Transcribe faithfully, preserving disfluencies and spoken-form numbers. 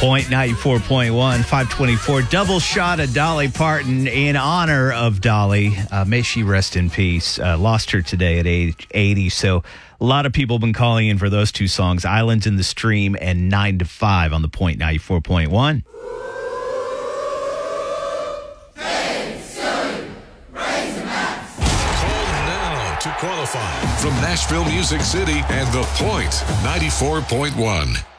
Point ninety-four point one, five twenty-four. Double shot of Dolly Parton in honor of Dolly. Uh, may she rest in peace. Uh, lost her today at age eighty. So a lot of people have been calling in for those two songs, Islands in the Stream and nine to five on the Point ninety-four point one. To qualify from Nashville Music City and The Point ninety-four point one.